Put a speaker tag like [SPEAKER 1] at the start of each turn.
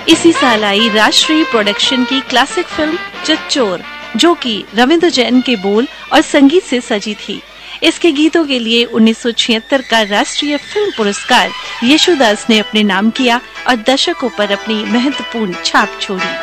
[SPEAKER 1] इसी साल आई राष्ट्रीय प्रोडक्शन की क्लासिक फिल्म चितचोर, जो कि रविंद्र जैन के बोल और संगीत से सजी थी। इसके गीतों के लिए 1976 का राष्ट्रीय फिल्म पुरस्कार यशुदास ने अपने नाम किया और दर्शकों पर अपनी महत्वपूर्ण छाप छोड़ी।